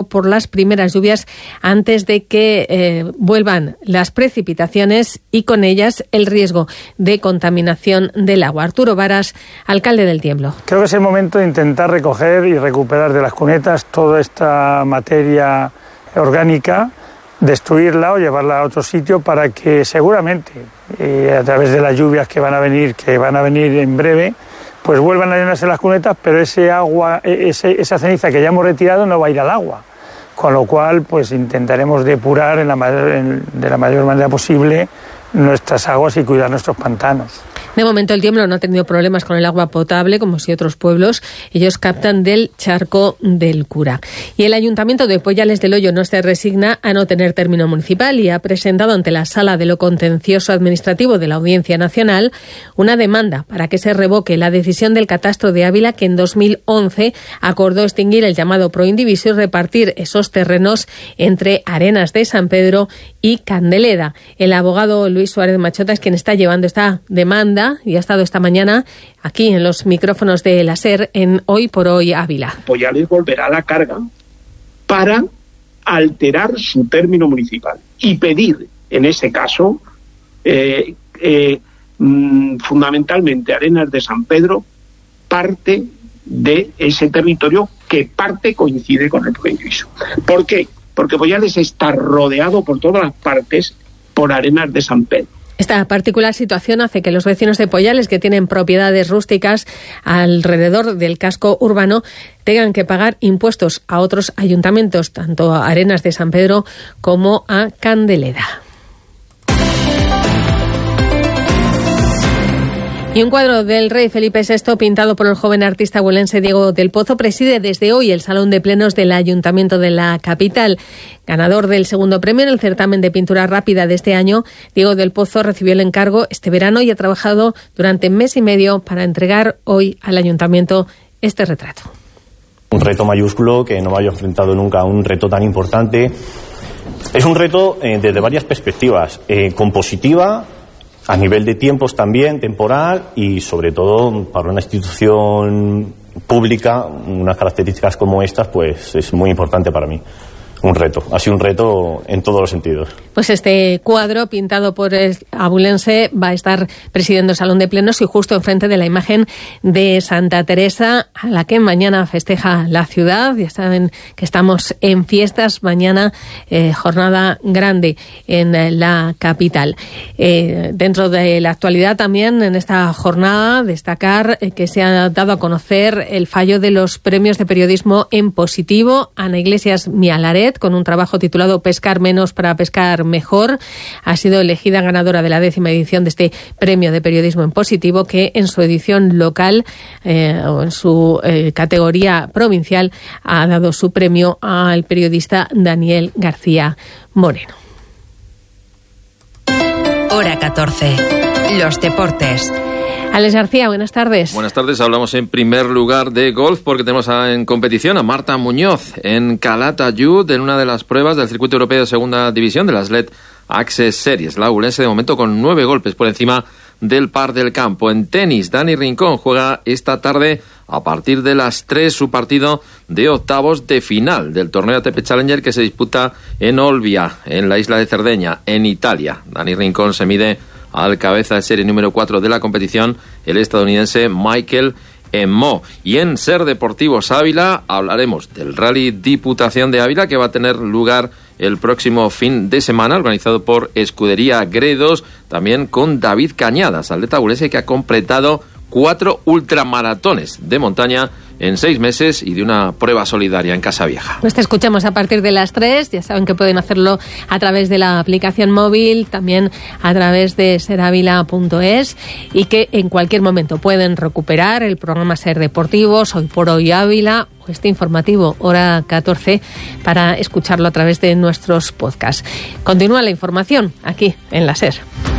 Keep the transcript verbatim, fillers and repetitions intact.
por las primeras lluvias antes de que eh, vuelvan las precipitaciones y con ellas el riesgo de contaminación del agua. Arturo Varas, alcalde del Tiemblo. Creo que es el momento de intentar recoger y recuperar de las cunetas toda esta materia orgánica, destruirla o llevarla a otro sitio para que seguramente eh, a través de las lluvias que van a venir, que van a venir en breve, pues vuelvan a llenarse las cunetas, pero ese agua, ese, esa ceniza que ya hemos retirado no va a ir al agua, con lo cual pues intentaremos depurar en la mayor, en, de la mayor manera posible nuestras aguas y cuidar nuestros pantanos. De momento el Tiemblo no ha tenido problemas con el agua potable, como si otros pueblos. Ellos captan del charco del Cura. Y el Ayuntamiento de Pollales del Hoyo no se resigna a no tener término municipal y ha presentado ante la Sala de lo Contencioso Administrativo de la Audiencia Nacional una demanda para que se revoque la decisión del Catastro de Ávila, que en dos mil once acordó extinguir el llamado Proindiviso y repartir esos terrenos entre Arenas de San Pedro y Candeleda. El abogado Luis Suárez Machota es quien está llevando esta demanda y ha estado esta mañana aquí en los micrófonos de la SER en Hoy por Hoy Ávila. Pollales volverá a la carga para alterar su término municipal y pedir, en ese caso, eh, eh, mm, fundamentalmente Arenas de San Pedro, parte de ese territorio que parte coincide con el Proindiviso. ¿Por qué? Porque Pollales está rodeado por todas las partes por Arenas de San Pedro. Esta particular situación hace que los vecinos de Pollales, que tienen propiedades rústicas alrededor del casco urbano, tengan que pagar impuestos a otros ayuntamientos, tanto a Arenas de San Pedro como a Candeleda. Y un cuadro del rey Felipe sexto pintado por el joven artista huelense Diego del Pozo preside desde hoy el Salón de Plenos del Ayuntamiento de la capital. Ganador del segundo premio en el certamen de pintura rápida de este año, Diego del Pozo recibió el encargo este verano y ha trabajado durante mes y medio para entregar hoy al Ayuntamiento este retrato. Un reto mayúsculo que no me había enfrentado nunca a un reto tan importante. Es un reto eh, desde varias perspectivas, eh, compositiva, a nivel de tiempos también, temporal, y sobre todo para una institución pública, unas características como estas, pues es muy importante para mí. Un reto, ha sido un reto en todos los sentidos. Pues este cuadro pintado por el abulense va a estar presidiendo el Salón de Plenos y justo enfrente de la imagen de Santa Teresa, a la que mañana festeja la ciudad. Ya saben que estamos en fiestas, mañana eh, jornada grande en eh, la capital. Eh, dentro de la actualidad también en esta jornada destacar eh, que se ha dado a conocer el fallo de los premios de periodismo en positivo. Ana Iglesias Mialaret, con un trabajo titulado Pescar menos para pescar mejor, ha sido elegida ganadora de la décima edición de este premio de periodismo en positivo, que en su edición local eh, o en su eh, categoría provincial ha dado su premio al periodista Daniel García Moreno. Hora catorce. Los deportes. Alex García, buenas tardes. Buenas tardes, hablamos en primer lugar de golf porque tenemos a, en competición a Marta Muñoz en Calatayud en una de las pruebas del circuito europeo de segunda división de las L E D Access Series. La abulense de momento con nueve golpes por encima del par del campo. En tenis, Dani Rincón juega esta tarde a partir de las tres su partido de octavos de final del torneo A T P Challenger que se disputa en Olbia, en la isla de Cerdeña, en Italia. Dani Rincón se mide al cabeza de serie número cuatro de la competición, el estadounidense Michael Emo. Y en Ser Deportivos Ávila hablaremos del Rally Diputación de Ávila, que va a tener lugar el próximo fin de semana, organizado por Escudería Gredos, también con David Cañadas, atleta abulense que ha completado cuatro ultramaratones de montaña en seis meses y de una prueba solidaria en Casavieja. Pues te escuchamos a partir de las tres. Ya saben que pueden hacerlo a través de la aplicación móvil, también a través de seravila punto es, y que en cualquier momento pueden recuperar el programa Ser Deportivos, Hoy por Hoy Ávila, o este informativo Hora catorce, para escucharlo a través de nuestros podcasts. Continúa la información aquí en la SER.